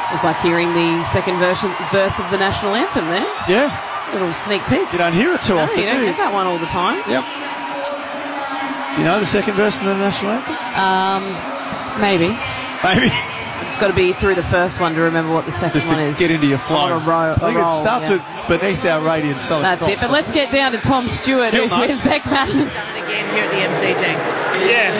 It was like hearing the second verse of the national anthem there. Yeah. Little sneak peek. You don't hear it too often, You don't do you? get that one all the time. Yep. Do you know the second verse of the national anthem? Maybe. Maybe. It's got to be through the first one to remember what the second Just one to is. get into your flow. On a I think roll, it starts with Beneath Our Radiant Southern That's Cross. it. But let's get down to Tom Stewart, who's with Beck Madden. Done it again here at the MCG. Yeah,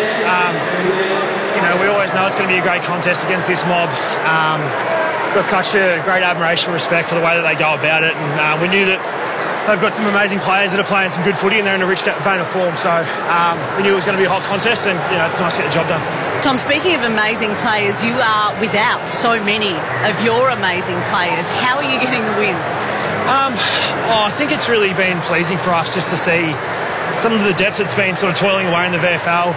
we always know it's going to be a great contest against this mob. Got such a great admiration and respect for the way that they go about it, and we knew that they've got some amazing players that are playing some good footy and they're in a rich vein of form, so we knew it was going to be a hot contest, and it's nice to get the job done. Tom, speaking of amazing players, you are without so many of your amazing players. How are you getting the wins? I think it's really been pleasing for us just to see some of the depth that's been sort of toiling away in the VFL.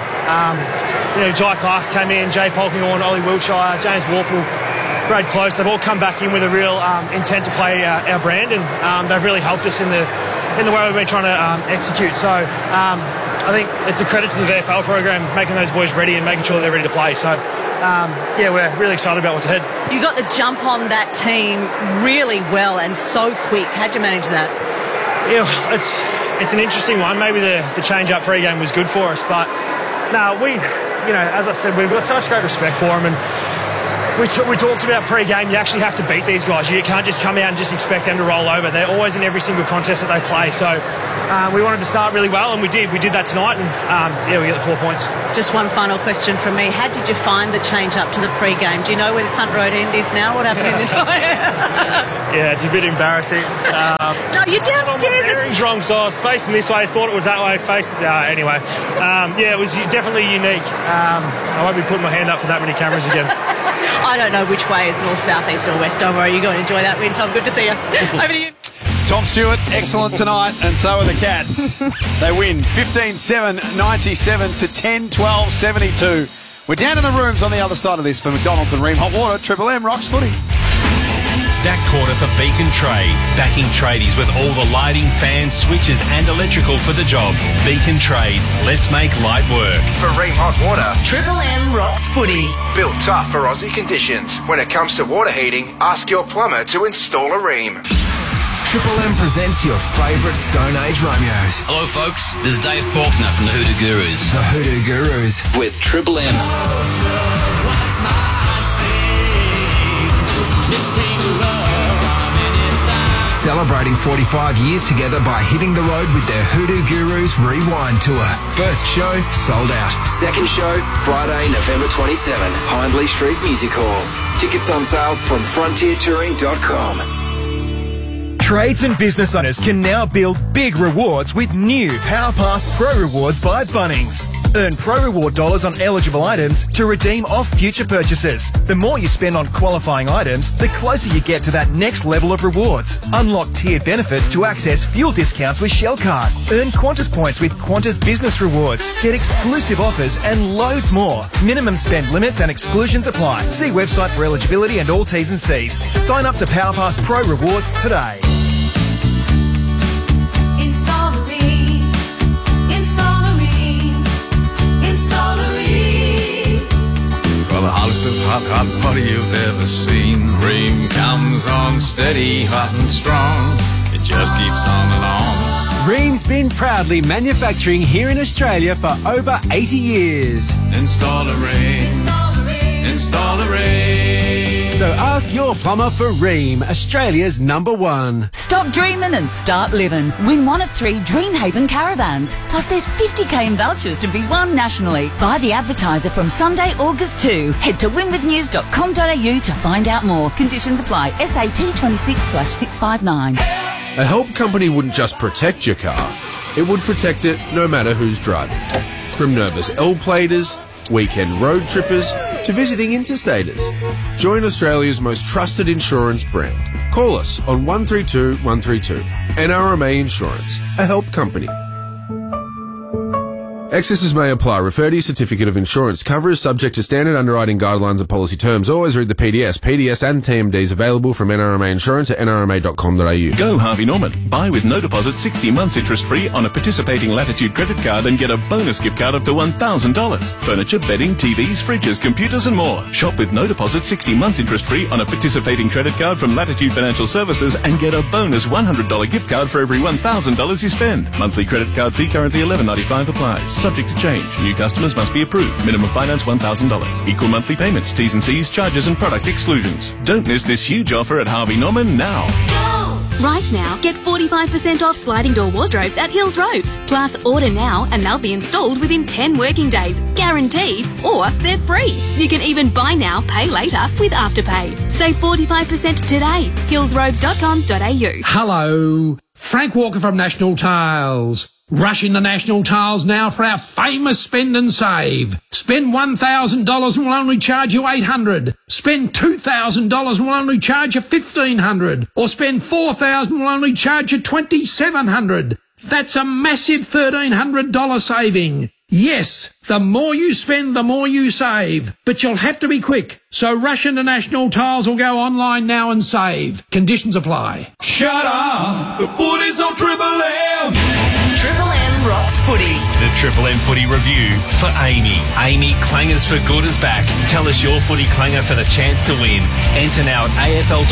Jai Clark's came in, Jay Polkinghorne, Ollie Wiltshire, James Warple, Brad Close. They've all come back in with a real intent to play our brand, and they've really helped us in the way we've been trying to execute. So I think it's a credit to the VFL program making those boys ready and making sure that they're ready to play. So we're really excited about what's ahead. You got the jump on that team really well and so quick. How'd you manage that? Yeah, it's an interesting one. Maybe the change-up pre-game was good for us, but no, as I said, we've got such great respect for them, and we talked about pre-game. You actually have to beat these guys. You can't just come out and just expect them to roll over. They're always in every single contest that they play. So we wanted to start really well, and we did. We did that tonight, and we get the 4 points. Just one final question from me. How did you find the change up to the pre-game? Do you know where the Punt Road end is now? What happened in the time? Yeah, it's a bit embarrassing. No, you're downstairs. It's wrong, so I was facing this way. Thought it was that way. Anyway. It was definitely unique. I won't be putting my hand up for that many cameras again. I don't know which way is north, south, east or west. Don't worry, you're going to enjoy that win, Tom. Good to see you. Over to you. Tom Stewart, excellent tonight, and so are the Cats. They win 15-7, 97 to 10-12, 72. We're down in the rooms on the other side of this for McDonald's and Ream Hot Water. Triple M rocks footy. That quarter for Beacon Trade. Backing tradies with all the lighting, fans, switches and electrical for the job. Beacon Trade. Let's make light work. For Ream Hot Water, Triple M rocks footy. built tough for Aussie conditions. When it comes to water heating, ask your plumber to install a Ream. Triple M presents your favourite Stone Age Romeos. Hello folks, this is Dave Faulkner from the Hoodoo Gurus. The Hoodoo Gurus. With Triple M's. Celebrating 45 years together by hitting the road with their Hoodoo Gurus Rewind Tour. First show, sold out. Second show, Friday, November 27, Hindley Street Music Hall. Tickets on sale from frontiertouring.com. Trades and business owners can now build big rewards with new PowerPass Pro Rewards by Bunnings. Earn Pro Reward dollars on eligible items to redeem off future purchases. The more you spend on qualifying items, the closer you get to that next level of rewards. Unlock tiered benefits to access fuel discounts with Shell Card. Earn Qantas points with Qantas Business Rewards. Get exclusive offers and loads more. Minimum spend limits and exclusions apply. See website for eligibility and all T's and C's. Sign up to PowerPass Pro Rewards today. Install a Ream. Install a Ream. Install a Ream. For the hottest of hot water you've ever seen, Ream comes on steady, hot and strong. It just keeps on and on. Ream's been proudly manufacturing here in Australia for over 80 years. Install a Ream. Install a Ream. Install a Ream. So ask your plumber for Ream, Australia's #1. Stop dreaming and start living. Win one of 3 Dreamhaven caravans. Plus there's 50k in vouchers to be won nationally. Buy the advertiser from Sunday, August 2. Head to winwithnews.com.au to find out more. Conditions apply. SAT 26/659. A help company wouldn't just protect your car, it would protect it no matter who's driving. From nervous L-platers, weekend road trippers, to visiting interstaters. Join Australia's most trusted insurance brand. Call us on 132 132. NRMA Insurance, a help company. Excesses may apply. Refer to your certificate of insurance. Cover is subject to standard underwriting guidelines and policy terms. Always read the PDS. PDS and TMDs available from NRMA Insurance at nrma.com.au. Go Harvey Norman. Buy with no deposit 60 months interest free on a participating Latitude credit card and get a bonus gift card up to $1,000. Furniture, bedding, TVs, fridges, computers and more. Shop with no deposit 60 months interest free on a participating credit card from Latitude Financial Services and get a bonus $100 gift card for every $1,000 you spend. Monthly credit card fee currently $11.95 applies. Subject to change. New customers must be approved. Minimum finance $1,000. Equal monthly payments. T's and C's, charges and product exclusions. Don't miss this huge offer at Harvey Norman now. Right now, get 45% off sliding door wardrobes at Hills Ropes. Plus, order now and they'll be installed within 10 working days, guaranteed, or they're free. You can even buy now, pay later with Afterpay. Save 45% today. hillsropes.com.au. Hello, Frank Walker from National Tiles. Rush into National Tiles now for our famous spend and save. Spend $1,000 and we'll only charge you $800. Spend $2,000 and we'll only charge you $1,500. Or spend $4,000 and we'll only charge you $2,700. That's a massive $1,300 saving. Yes, the more you spend, the more you save. But you'll have to be quick. So rush into National Tiles or go online now and save. Conditions apply. Shut up! The footy's on Triple M! Triple M rocks footy. The Triple M footy review for Amy. Amy Clangers for Good is back. Tell us your footy clanger for the chance to win. Enter now at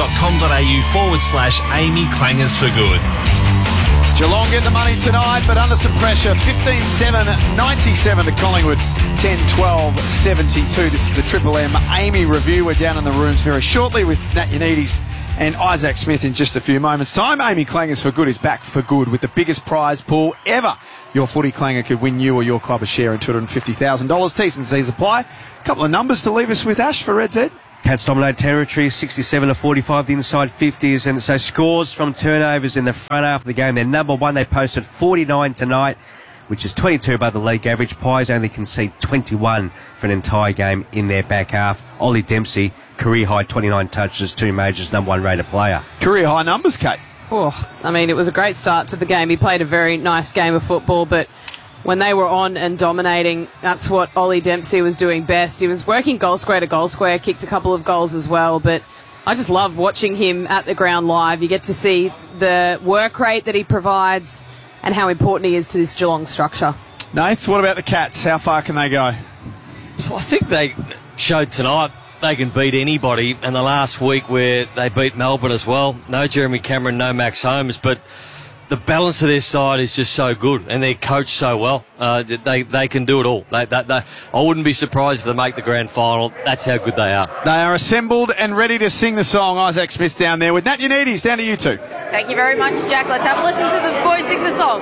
afl.com.au/Amy Clangers for Good. Geelong get the money tonight, but under some pressure. 15-7, 97 to Collingwood. 10-12, 72. This is the Triple M Amy review. We're down in the rooms very shortly with Nat Yanidis and Isaac Smith in just a few moments' time. Amy Clangers for Good is back for good with the biggest prize pool ever. Your footy clanger could win you or your club a share in $250,000. T's and C's apply. A couple of numbers to leave us with, Ash, for Red Z. Cats dominate territory, 67-45, the inside 50s, and so scores from turnovers in the front half of the game. They're number one. They posted 49 tonight, which is 22 above the league average. Pies only concede 21 for an entire game in their back half. Ollie Dempsey, career high 29 touches, 2 majors, number one rated player. Career high numbers, Kate. Oh, I mean, it was a great start to the game. He played a very nice game of football, but when they were on and dominating, that's what Ollie Dempsey was doing best. He was working goal square to goal square, kicked a couple of goals as well, but I just love watching him at the ground live. You get to see the work rate that he provides and how important he is to this Geelong structure. Nath, what about the Cats? How far can they go? So I think they showed tonight they can beat anybody, and the last week where they beat Melbourne as well. No Jeremy Cameron, no Max Holmes, but the balance of their side is just so good, and they're coached so well. They can do it all. I wouldn't be surprised if they make the grand final. That's how good they are. They are assembled and ready to sing the song. Isaac Smith down there with Nat Yanidis. Down to you two. Thank you very much, Jack. Let's have a listen to the boys sing the song.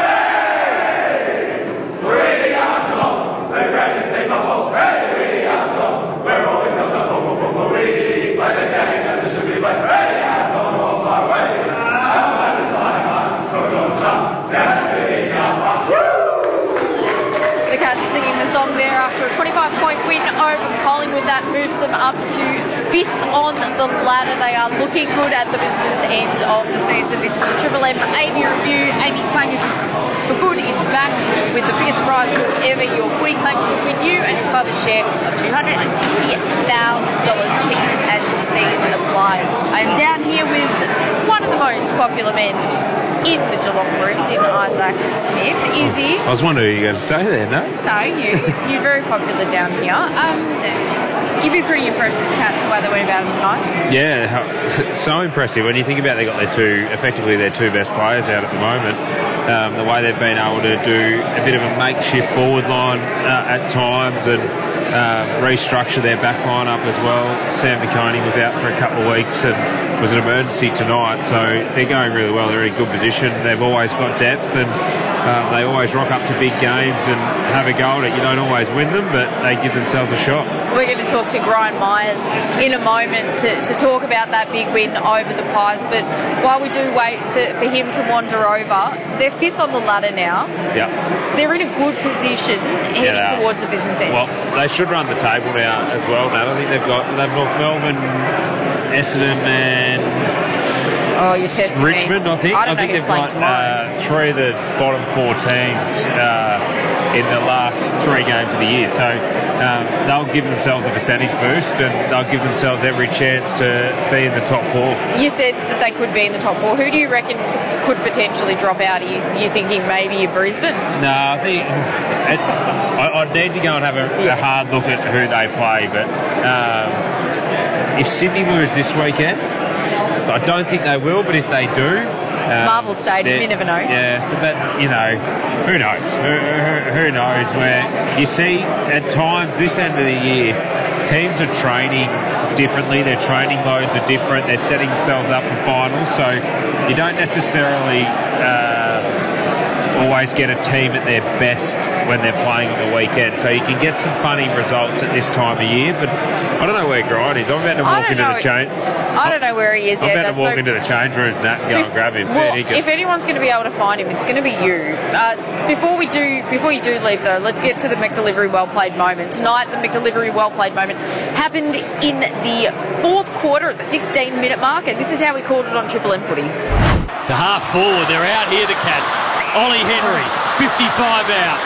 We are Geelong, the greatest team of all. We are Geelong, we're always on the ball. We play the game as it should be played. We are Geelong, all far away. The Cats singing the song there after a 25-point win over Collingwood. That moves them up to 5th on the ladder. They are looking good at the business end of the season. This is the Triple M Amy review. Amy Clangers for Good is back with the biggest prize pool ever. Your footy clanger would win you and your club a share of $250,000. T's and C's apply. I am down here with one of the most popular men in the Geelong rooms, in Isaac Smith. Izzy. I was wondering who you were going to say there, no? No, you're very popular down here. You'd be pretty impressed with the Cats the way they went about them tonight. Yeah, so impressive. When you think about they got their two best players out at the moment. The way they've been able to do a bit of a makeshift forward line at times and restructure their back line up as well. Sam McConey was out for a couple of weeks and was an emergency tonight, so they're going really well. They're in a good position. They've always got depth and they always rock up to big games and have a go at it. You don't always win them, but they give themselves a shot. We're going to talk to Brian Myers in a moment to talk about that big win over the Pies, but while we do wait for him to wander over, they're 5th on the ladder now. Yeah. They're in a good position heading towards the business end. Well, they should run the table now as well, Nat. I think they've North Melbourne, Essendon and you're testing Richmond, me. I think. I don't know think who's they've playing got 3 of the bottom 4 teams in the last 3 games of the year. So they'll give themselves a percentage boost, and they'll give themselves every chance to be in the top 4. You said that they could be in the top 4. Who do you reckon could potentially drop out? Are you thinking maybe Brisbane? No, I think I'd need to go and have a hard look at who they play, but if Sydney lose this weekend, I don't think they will, but if they do... Marvel Stadium, you never know. Yeah, so that, you know, who knows? Who knows? Where you see, at times, this end of the year, teams are training differently, their training modes are different, they're setting themselves up for finals, so you don't necessarily always get a team at their best when they're playing on the weekend. So you can get some funny results at this time of year, but I don't know where Grind is. I'm about to walk into the change. I don't know where he is. I'm about to walk into the change rooms and go and grab him. Well, if anyone's going to be able to find him, it's going to be you. Before you do leave, though, let's get to the McDelivery well played moment. Tonight, the McDelivery well played moment happened in the 4th quarter at the 16-minute mark, and this is how we called it on Triple M Footy. To half forward, they're out here, the Cats. Ollie Henry, 55 out.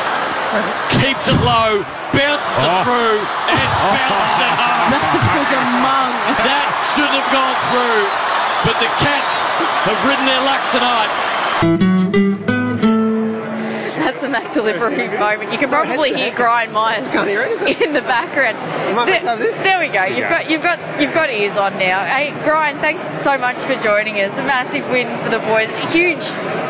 Keeps it low, bounces it through, and bounces it home. That was a mung. That shouldn't have gone through, but the Cats have ridden their luck tonight. That's the McDelivery moment. You can probably hear Brian Myers in the background. There we go. You've got ears on now. Hey, Brian, thanks so much for joining us. A massive win for the boys. Huge,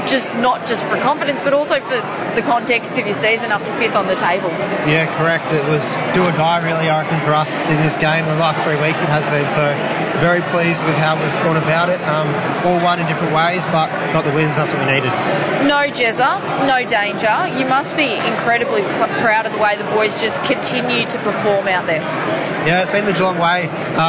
not just for confidence, but also for the context of your season, up to 5th on the table. Yeah, correct. It was do or die, really, I reckon, for us in this game. The last 3 weeks it has been. So very pleased with how we've gone about it. All won in different ways, but got the wins. That's what we needed. No Jezza, no danger. You must be incredibly proud of the way the boys just continue to perform out there. Yeah, it's been the Geelong way.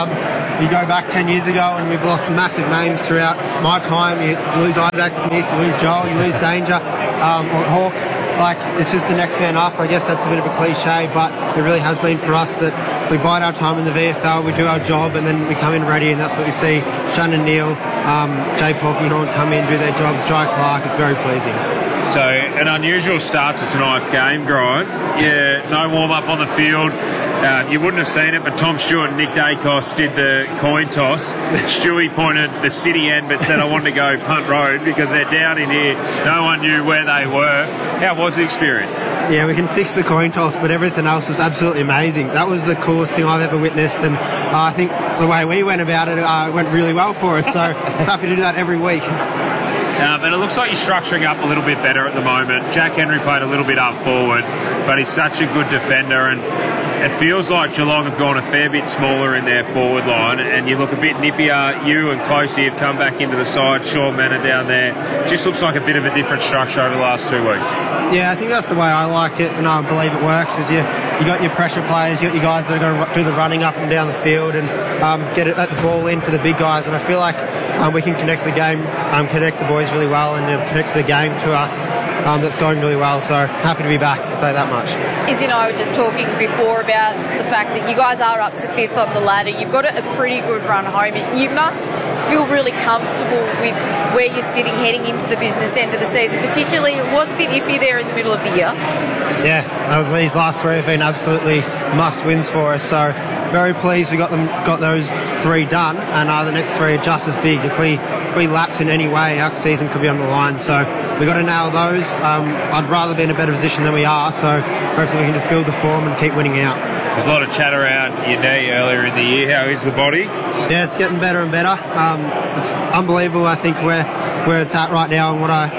You go back 10 years ago and we've lost massive names throughout my time. You lose Isaac Smith, you lose Joel, you lose Danger, or Hawk. Like, it's just the next man up. I guess that's a bit of a cliche, but it really has been for us that we bide our time in the VFL, we do our job, and then we come in ready, and that's what we see. Shannon Neal, Jay Polkinghorn come in, do their jobs, Jai Clark. It's very pleasing. So, an unusual start to tonight's game, Grind. Yeah, no warm-up on the field. You wouldn't have seen it, but Tom Stewart and Nick Dacos did the coin toss. Stewie pointed the city end but said, I want to go Punt Road because they're down in here. No one knew where they were. How was the experience? Yeah, we can fix the coin toss, but everything else was absolutely amazing. That was the coolest thing I've ever witnessed, and I think the way we went about it went really well for us, so happy to do that every week. And it looks like you're structuring up a little bit better at the moment. Jack Henry played a little bit up forward, but he's such a good defender, and it feels like Geelong have gone a fair bit smaller in their forward line, and you look a bit nippier. You and Closey have come back into the side. Sean Manor down there. Just looks like a bit of a different structure over the last 2 weeks. Yeah, I think that's the way I like it, and I believe it works. Is you got your pressure players, you got your guys that are going to do the running up and down the field and let the ball in for the big guys, and I feel like we can connect the game, connect the boys really well, and connect the game to us. That's going really well, so happy to be back, I'll say that much. Izzy and I were just talking before about the fact that you guys are up to 5th on the ladder. You've got a pretty good run home. You must feel really comfortable with where you're sitting heading into the business end of the season. Particularly, it was a bit iffy there in the middle of the year. Yeah, these last 3 have been absolutely must-wins for us, so very pleased we got those 3 done, and the next 3 are just as big. If we lapse in any way, our season could be on the line, so we've got to nail those. I'd rather be in a better position than we are, so hopefully we can just build the form and keep winning out. There's a lot of chat around your knee earlier in the year. How is the body? Yeah, it's getting better and better. It's unbelievable, I think, where it's at right now and what I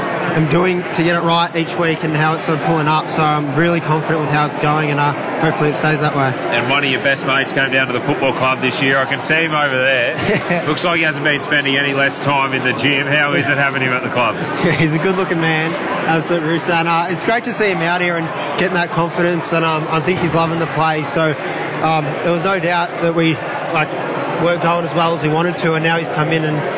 am doing to get it right each week and how it's sort of pulling up. So I'm really confident with how it's going, and hopefully it stays that way. And one of your best mates came down to the football club this year. I can see him over there. Looks like he hasn't been spending any less time in the gym. How is it having him at the club? Yeah, he's a good-looking man, absolute rooster. And it's great to see him out here and getting that confidence, and I think he's loving the play. So there was no doubt that we weren't going as well as we wanted to, and now he's come in and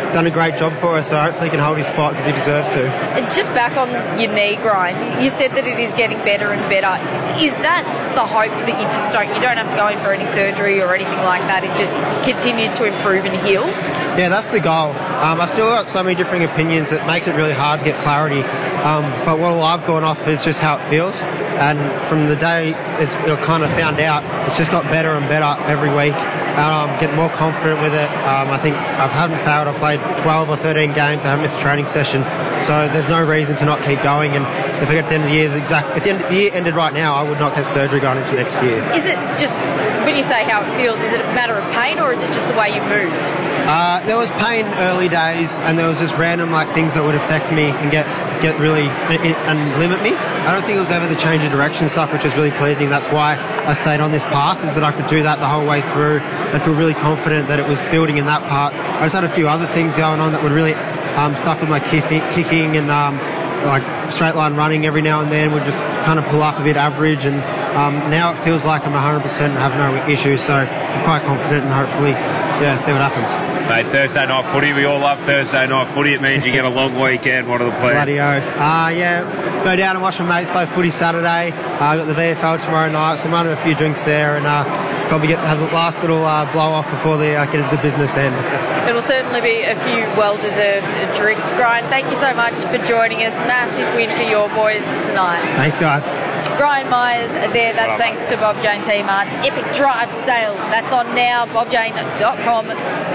done a great job for us, so hopefully he can hold his spot because he deserves to. And just back on your knee grind, you said that it is getting better and better. Is that the hope that you don't have to go in for any surgery or anything like that? It just continues to improve and heal? Yeah, that's the goal. I've still got so many different opinions that makes it really hard to get clarity. But what I've gone off is just how it feels. And from the day it's kind of found out, it's just got better and better every week. I'm getting more confident with it. I think I haven't failed. I've played 12 or 13 games. I haven't missed a training session. So there's no reason to not keep going. And if I get to the end of the year, if the end of the year ended right now, I would not get surgery going into next year. Is it just, when you say how it feels, is it a matter of pain or is it just the way you move? There was pain early days, and there was just random things that would affect me and get really and limit me. I don't think it was ever the change of direction stuff, which is really pleasing. That's why I stayed on this path, is that I could do that the whole way through and feel really confident that it was building in that part. I just had a few other things going on that would really stuff with my kicking and straight line running every now and then would just kind of pull up a bit average, and now it feels like I'm 100% and have no issues, so I'm quite confident and hopefully see what happens. Mate, Thursday night footy, we all love Thursday night footy. It means you get a long weekend. What are the plans? Bloody oath. Go down and watch my mates play footy Saturday. I've got the VFL tomorrow night, so I'm running a few drinks there, and probably have the last little blow off before they get into the business end. It'll certainly be a few well-deserved drinks. Brian, thank you so much for joining us. Massive win for your boys tonight. Thanks, guys. Brian Myers there, that's thanks to Bob Jane T-Mart's Epic Drive Sale. That's on now, bobjane.com.au.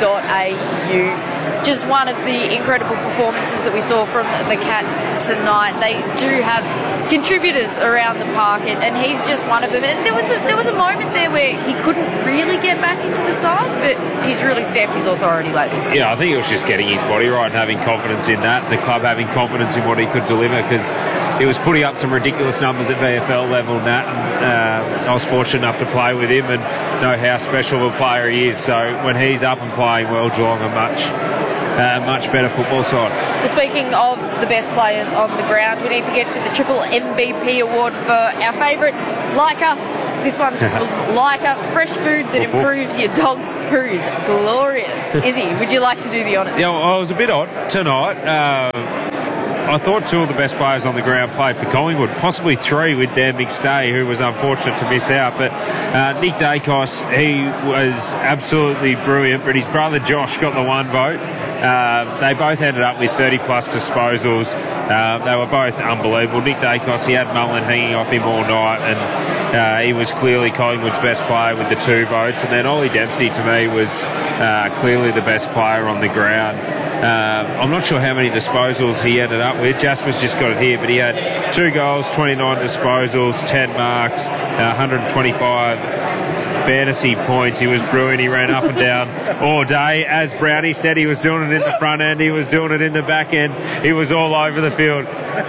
Just one of the incredible performances that we saw from the Cats tonight. They do have contributors around the park, and he's just one of them. And there was a moment there where he couldn't really get back into the side, but he's really stamped his authority lately. Yeah, I think it was just getting his body right and having confidence in that, the club having confidence in what he could deliver, because he was putting up some ridiculous numbers at VFL level, Nat, and I was fortunate enough to play with him and know how special of a player he is. So when he's up and playing well, Geelong are much better football side. Well, speaking of the best players on the ground, we need to get to the triple MVP award for our favourite, Leica. This one's called Leica, fresh food that improves your dog's poos. Glorious. Izzy, would you like to do the honours? Yeah, I was a bit odd tonight. I thought two of the best players on the ground played for Collingwood, possibly three with Dan McStay, who was unfortunate to miss out. But Nick Dacos, he was absolutely brilliant, but his brother Josh got the one vote. They both ended up with 30-plus disposals. They were both unbelievable. Nick Dacos, he had Mullen hanging off him all night, and he was clearly Collingwood's best player with the 2 votes. And then Ollie Dempsey, to me, was clearly the best player on the ground. I'm not sure how many disposals he ended up with. Jasper's just got it here, but he had 2 goals, 29 disposals, 10 marks, 125 fantasy points. He was brilliant. He ran up and down all day. As Brownie said, he was doing it in the front end, he was doing it in the back end, he was all over the field.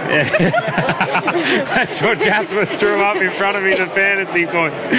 That's what Jasper threw up in front of me, the fantasy points. And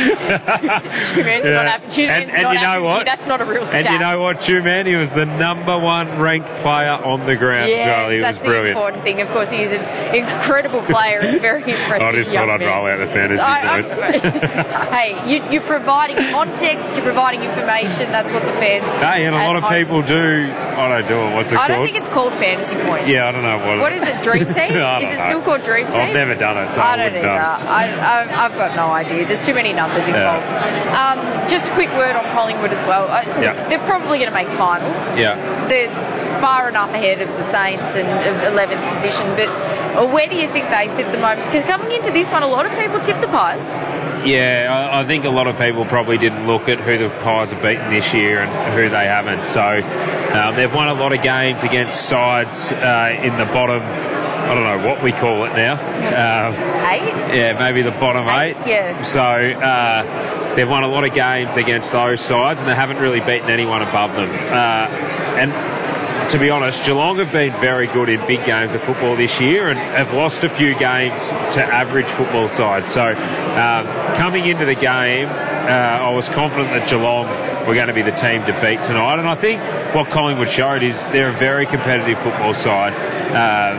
you know what? That's not a real stat. And you know what, Two-Man? He was the #1 ranked player on the ground. Yeah, He that's was brilliant. The important thing. Of course, he's an incredible player and very impressive. I just thought I'd roll out the fantasy points. Hey, you're providing context, you're providing information. That's what the fans. Hey, and a lot of people do. I don't do it. What's it called? I don't think it's called fantasy points. Yeah, I don't know what. What is it? Dream Team? Is it still called Dream Team? I've never done it, so I don't either. I've got no idea. There's too many numbers involved. Just a quick word on Collingwood as well. They're probably going to make finals. Yeah. They're far enough ahead of the Saints and of 11th position, but where do you think they sit at the moment? Because coming into this one, a lot of people tip the Pies. Yeah, I think a lot of people probably didn't look at who the Pies have beaten this year and who they haven't. So they've won a lot of games against sides in the bottom. I don't know what we call it now. 8? Yeah, maybe the bottom 8. Yeah. So they've won a lot of games against those sides, and they haven't really beaten anyone above them. And to be honest, Geelong have been very good in big games of football this year and have lost a few games to average football sides. So coming into the game, I was confident that Geelong were going to be the team to beat tonight. And I think what Collingwood showed is they're a very competitive football side.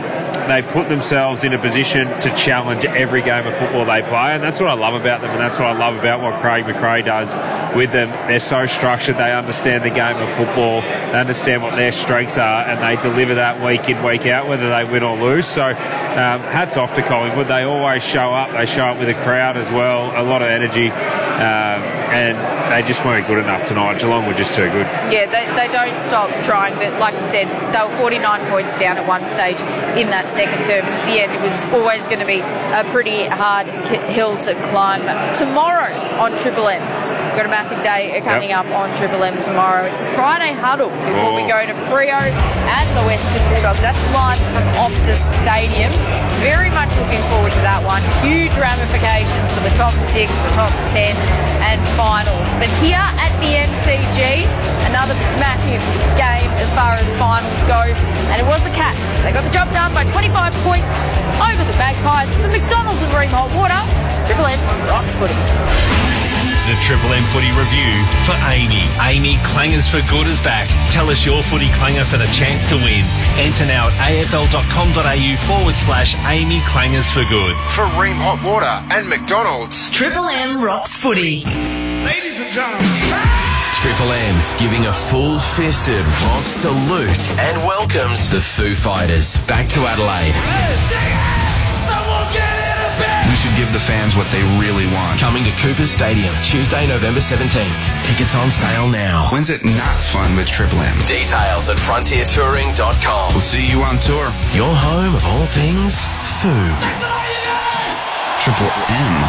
they put themselves in a position to challenge every game of football they play, and that's what I love about them, and that's what I love about what Craig McRae does with them. They're so structured, they understand the game of football, they understand what their strengths are, and they deliver that week in, week out, whether they win or lose. So hats off to Collingwood. They always show up. They show up with a crowd as well, a lot of energy, and they just weren't good enough tonight. Geelong were just too good. Yeah, they don't stop trying, but like you said, they were 49 points down at one stage in that second term. At the end, it was always going to be a pretty hard hill to climb. Tomorrow on Triple M, we've got a massive day coming up on Triple M tomorrow. It's the Friday huddle before we go to Freo and the Western Bulldogs. That's live from Optus Stadium. Very much looking forward to that one. Huge ramifications for the top 6, the top 10 and finals. But here at the MCG, another massive game as far as finals go, and it was the Cats. They got the job done by 25 points over the Magpies. For McDonald's and Ream Hot Water, Triple M rocks footy. The Triple M Footy Review for Amy. Amy Clangers for Good is back. Tell us your footy clanger for the chance to win. Enter now at afl.com.au/Amy Clangers for Good. For Ream Hot Water and McDonald's. Triple M rocks footy. Ladies and gentlemen. Triple M's giving a full-fisted rock salute and welcomes the Foo Fighters back to Adelaide. We should give the fans what they really want. Coming to Cooper Stadium, Tuesday, November 17th. Tickets on sale now. When's it not fun with Triple M? Details at frontiertouring.com. We'll see you on tour. Your home of all things Foo. Triple M.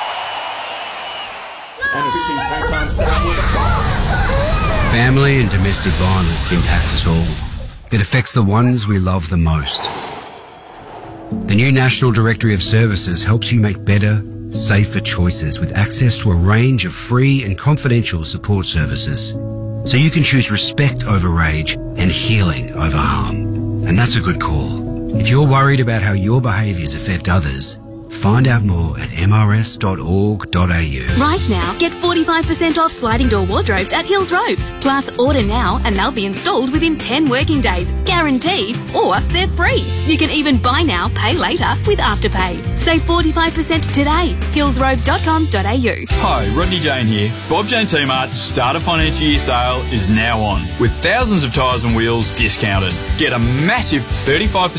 Family and domestic violence impacts us all. It affects the ones we love the most. The new National Directory of Services helps you make better, safer choices with access to a range of free and confidential support services. So you can choose respect over rage and healing over harm. And that's a good call. If you're worried about how your behaviours affect others, find out more at mrs.org.au. Right now, get 45% off sliding door wardrobes at Hills Robes. Plus, order now and they'll be installed within 10 working days, guaranteed, or they're free. You can even buy now, pay later with Afterpay. Save 45% today. hillsrobes.com.au. Hi, Rodney Jane here. Bob Jane T-Mart's Starter Financial Year sale is now on, with thousands of tyres and wheels discounted. Get a massive 35%